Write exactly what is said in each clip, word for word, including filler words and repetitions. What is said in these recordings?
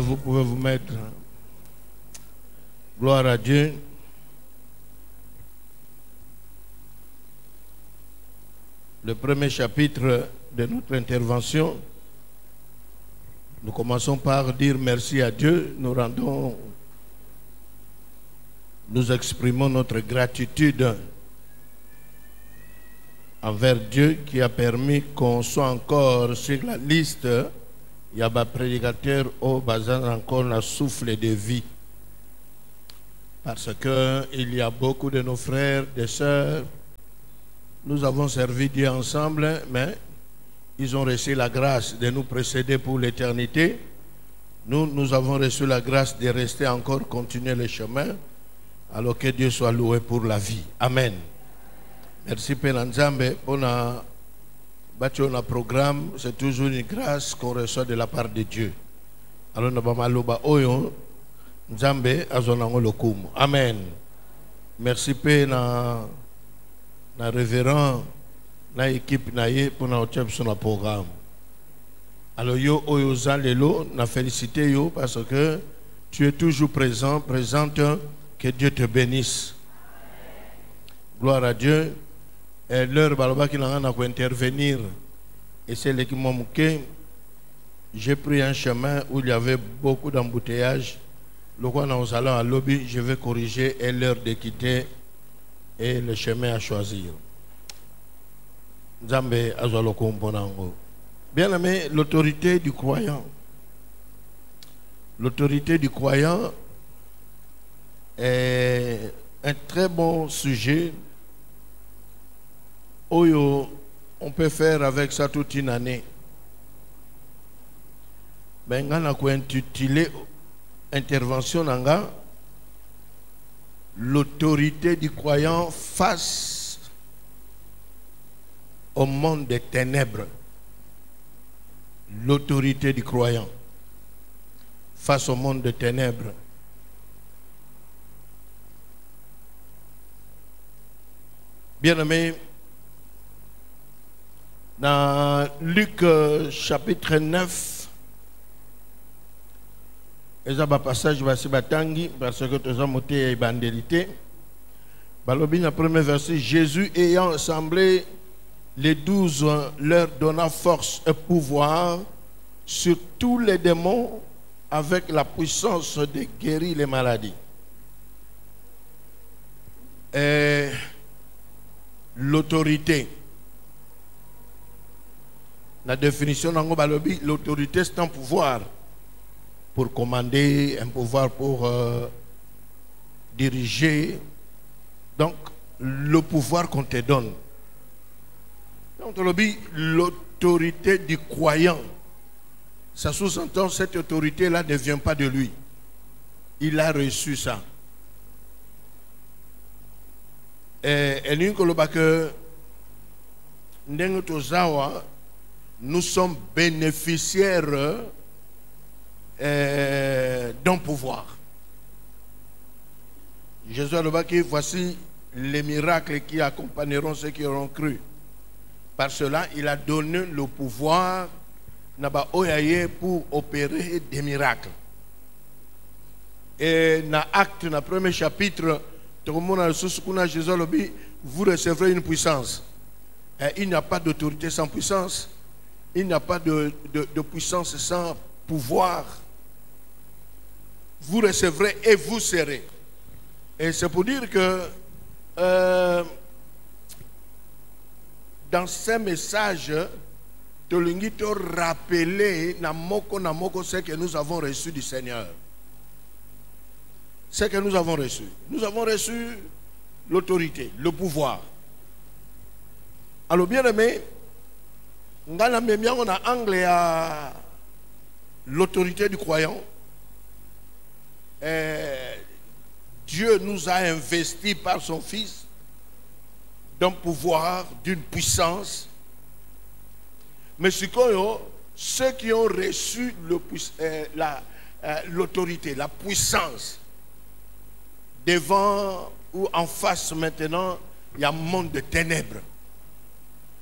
vous pouvez vous mettre. Gloire à Dieu. Le premier chapitre de notre intervention, nous commençons par dire merci à Dieu. Nous rendons, nous exprimons notre gratitude envers Dieu qui a permis qu'on soit encore sur la liste. Il y a des prédicateurs au bazar encore le souffle de vie. Parce qu'il y a beaucoup de nos frères, des sœurs, nous avons servi Dieu ensemble, mais ils ont reçu la grâce de nous précéder pour l'éternité. Nous, nous avons reçu la grâce de rester encore, continuer le chemin, alors que Dieu soit loué pour la vie. Amen. Merci Père Nzambe pour notre programme. C'est toujours une grâce qu'on reçoit de la part de Dieu. Alors nous allons oyo Nzambe azonango lokumu. Amen. Merci Père na na révérend na équipe na ye pour notre sur programme. Alors yo oyo zalelo na félicité yo parce que tu es toujours présent, présente. Que Dieu te bénisse. Gloire à Dieu. Et l'heure baloba qui n'a pas intervenir. Et c'est l'équipe Momouké. J'ai pris un chemin où il y avait beaucoup d'embouteillages. Le roi nous allons à lobby, je vais corriger et l'heure de quitter et le chemin à choisir. Nzambe azaloko mponango. Bien aimé, l'autorité du croyant. L'autorité du croyant est un très bon sujet. Oyo, on peut faire avec ça toute une année. Mais on a intitulé intervention nanga l'autorité du croyant face au monde des ténèbres. L'autorité du croyant face au monde des ténèbres. Bien-aimés, dans Luc euh, chapitre neuf, et ça va passage va se batangi parce que tout ça monté évangélité. Balobi le premier verset, Jésus ayant assemblé les douze leur donna force et pouvoir sur tous les démons avec la puissance de guérir les maladies. Et l'autorité. La définition d'Ango Balobi, l'autorité c'est un pouvoir pour commander, un pouvoir pour euh, diriger. Donc, le pouvoir qu'on te donne. Donc, l'autorité du croyant, ça sous-entend cette autorité-là ne vient pas de lui. Il a reçu ça. Et nous sommes bénéficiaires euh, d'un pouvoir. Jésus a dit, voici les miracles qui accompagneront ceux qui auront cru. Par cela, il a donné le pouvoir pour opérer des miracles. Et dans l'acte, dans le premier chapitre, Jésus a dit, vous recevrez une puissance. Et il n'y a pas d'autorité sans puissance. Il n'y a pas de, de, de puissance sans pouvoir. Vous recevrez et vous serez. Et c'est pour dire que euh, dans ces messages, Tolingito rappeler Namoko Namoko ce que nous avons reçu du Seigneur. Ce que nous avons reçu. Nous avons reçu l'autorité, le pouvoir. Alors bien aimé, on a anglais à l'autorité du croyant. Et Dieu nous a investis par son Fils d'un pouvoir, d'une puissance. Mais ceux qui ont reçu l'autorité, la puissance, devant ou en face maintenant, il y a un monde de ténèbres.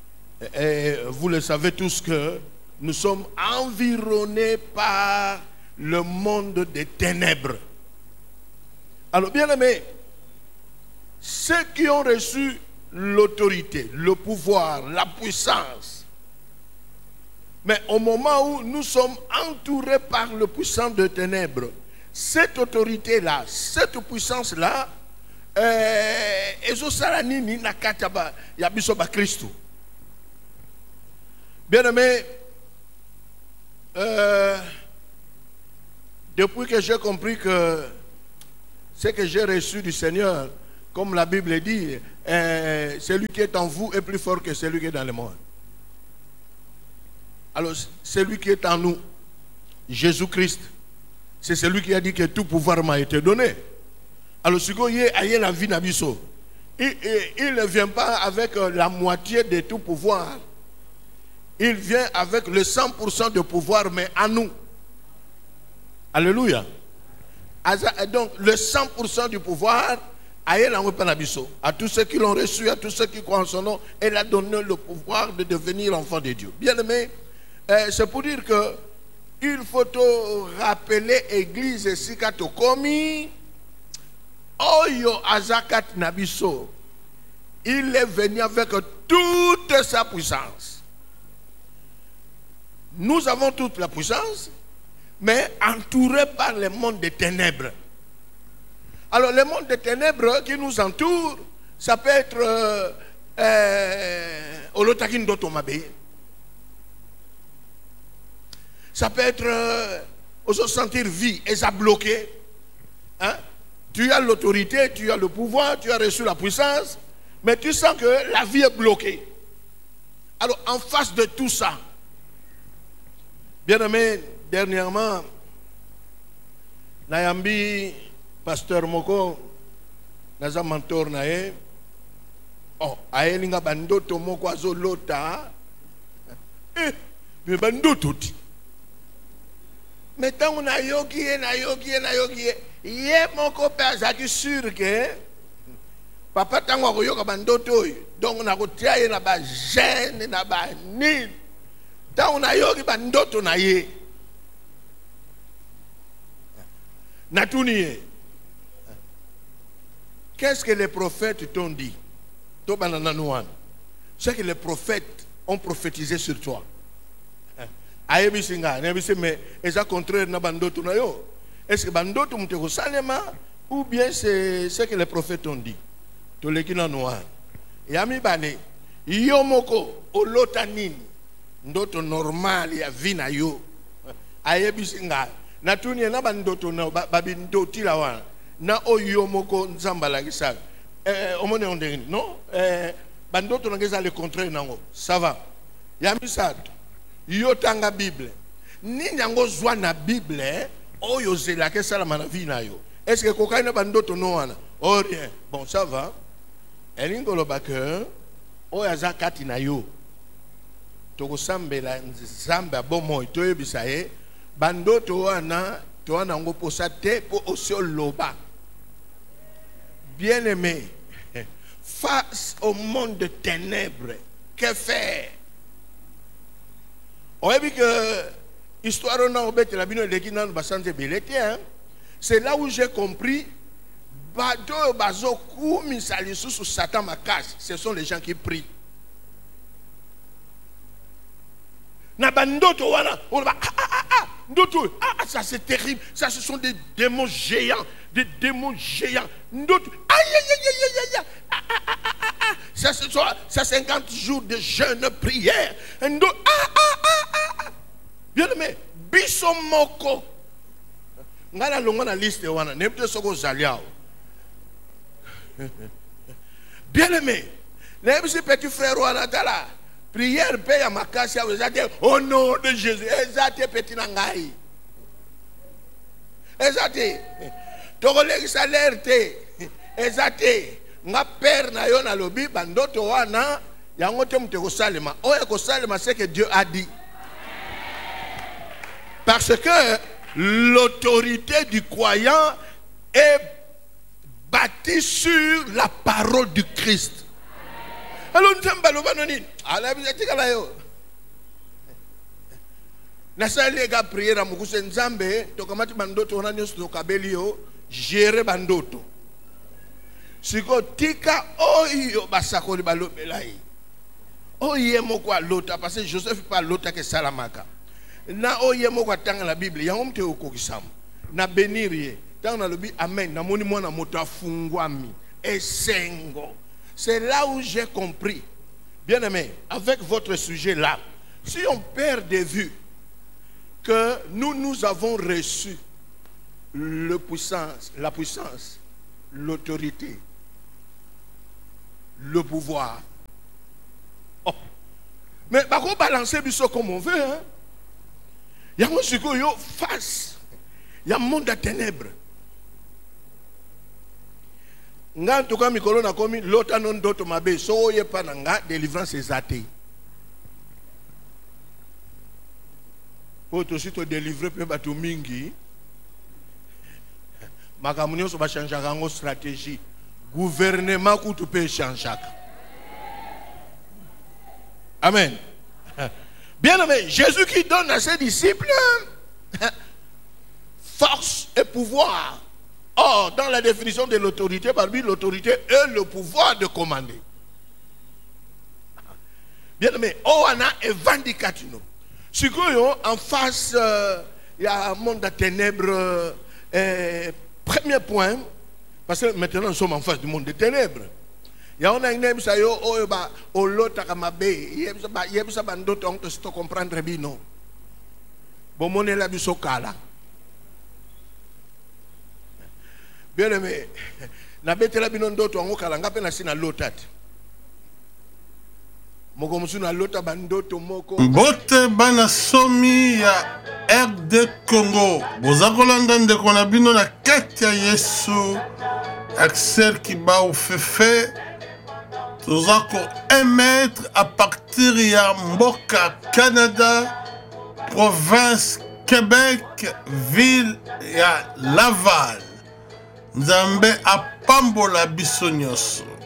Et vous le savez tous que nous sommes environnés par le monde des ténèbres. Alors, bien aimé, ceux qui ont reçu l'autorité, le pouvoir, la puissance, mais au moment où nous sommes entourés par le puissant de ténèbres, cette autorité-là, cette puissance-là, bien aimé, euh, depuis que j'ai compris que ce que j'ai reçu du Seigneur, comme la Bible dit, euh, celui qui est en vous est plus fort que celui qui est dans le monde. Alors, celui qui est en nous, Jésus-Christ, c'est celui qui a dit que tout pouvoir m'a été donné. Alors, ce qu'il y a la vie n'abisso, il, il, il ne vient pas avec la moitié de tout pouvoir. Il vient avec le cent pour cent de pouvoir, mais à nous. Alléluia. Donc, le cent pour cent du pouvoir, à tous ceux qui l'ont reçu, à tous ceux qui croient en son nom, elle a donné le pouvoir de devenir enfant de Dieu. Bien aimé, euh, c'est pour dire que il faut te rappeler l'église Sikato Komi, Oyo Azakat Nabiso. Il est venu avec toute sa puissance. Nous avons toute la puissance, mais entourés par le monde des ténèbres. Alors, le monde des ténèbres qui nous entoure, ça peut être euh, euh, Olotakin Dotomabe. Ça peut être euh, se sentir vie et ça bloqué. Hein? Tu as l'autorité, tu as le pouvoir, tu as reçu la puissance, mais tu sens que la vie est bloquée. Alors, en face de tout ça, bien aimé, dernièrement, Nayambi, Pasteur Moko, naza mentor nae, oh, aelinga bandoto moko azolota, eh, mais bandoto ti. Mais tant on a yoki, na yoki, na yoki, yé moko père zaki sûr que papa tango akoyoka bandoto, donc on a kotia na ba gêne na ba ni, tant on a yoki bandoto na ye, natuniye. Qu'est-ce que les prophètes t'ont dit? C'est que les prophètes ont prophétisé sur toi. Mais est-ce contraire na bandoto na yo? Est-ce que bandoto muteko salema ou bien c'est ce que les prophètes ont dit? Toleki na noa. Yami bane yo moko olota nini? Ndoto normal ya vina yo. Ayebisinga natuni na bandoto na babindoti la wana. Na oyo moko nzambala kisaka eh omone ondeni non eh bandoto ngeza le contraire nango ça va ya misato yo tanga bible nini yango zwa na bible oyo zela ke sala mana vie na yo est-ce que kokaina bandoto no wana oh rien bon ça va elingo lo bake oyo azakati na yo toko sambela nzamba bomo to yebisa ye bandoto wana to wana ngo posa te po osio loba. Bien-aimé, face au monde de ténèbres, que faire? On a vu que l'histoire c'est là où j'ai compris ce sont les gens qui prient. Ça c'est terrible, ça ce sont des démons géants, des démons géants. Ça ce sont ça cinquante jours de jeûne prière. Bien aimé, bisomoko. Ngala longa na liste wana, nepte soko zaliao. Bien aimé, les petits frères wana tala. Prière paye à ma casse, au nom de Jésus. Ezate petit nangai. Ezate. Togolegi salaire te. Ezate. Nga père na yo na lobi bandoto wana yango te muteko salema. Oya ko salema c'est que Dieu a dit. Parce que l'autorité du croyant est bâtie sur la parole du Christ. Alors nous sommes nasalega prière mukuse nzambe tokamati bandoto wana nyonso tokabeli yo gérer bandoto siko tika oyo basakoli balobela yi oye moko alota parce que Joseph pa lota ke salamaka na oye moko atanga la Bible yango mte okokisama na benirie tant na lobi amen na moni mwana moto afungwami esengo. C'est là où j'ai compris, bien aimé, avec votre sujet là, si on perd de vue que nous nous avons reçu le puissance, la puissance, l'autorité, le pouvoir. Oh. Mais par contre, balancer biso comme on veut. Hein? Il y a un sujet face, il y a un monde de ténèbres. Nga tuka mikolo na komi lota non doto mabe so ye pa na nga délivrance ezate. Po to si to délivrer pe bato mingi. Makamunyo so ba changeaka ngo stratégie. Gouvernement kutu pe changeaka. Amen. Bien aimé, Jésus qui donne à ses disciples force et pouvoir. Or, dans la définition de l'autorité, parmi l'autorité est le pouvoir de commander. Bien aimé, on a un vindicatif. Si en face, il y a un monde de ténèbres. Euh, premier point, parce que maintenant nous sommes en face du monde des ténèbres. Il y a un name ça yo oh ba olota kamabe yebsa ba yebsa bandoto on to comprendre bino. Bon mon la bisokala. Bien aimé, na betela binondo to ngo kala ngape na sina lotat. Moko musuna lota bandoto moko. Bote bana somi ya R D Congo. Bozakolanda ndeko na bino na kati ya Yesu. Axel Kibao Fefe. Tozako émettre à partir ya Mboka Canada, province Québec, ville ya Laval. Nzambe apambola biso nyonso.